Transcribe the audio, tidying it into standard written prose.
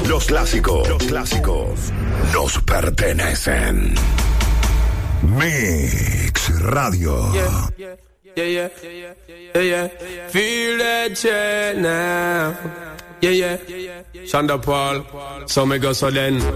Los clásicos nos pertenecen. Mix Radio. Yeah. Feel that shit now. Yeah. Shonda Paul, so me go so then.